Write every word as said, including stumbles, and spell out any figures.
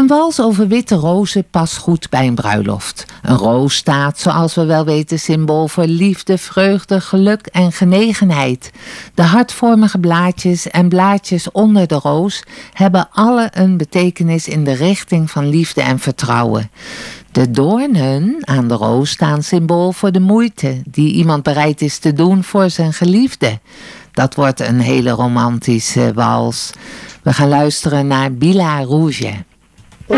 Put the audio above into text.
Een wals over witte rozen past goed bij een bruiloft. Een roos staat, zoals we wel weten, symbool voor liefde, vreugde, geluk en genegenheid. De hartvormige blaadjes en blaadjes onder de roos hebben alle een betekenis in de richting van liefde en vertrouwen. De doornen aan de roos staan symbool voor de moeite die iemand bereid is te doen voor zijn geliefde. Dat wordt een hele romantische wals. We gaan luisteren naar Bila Rouge.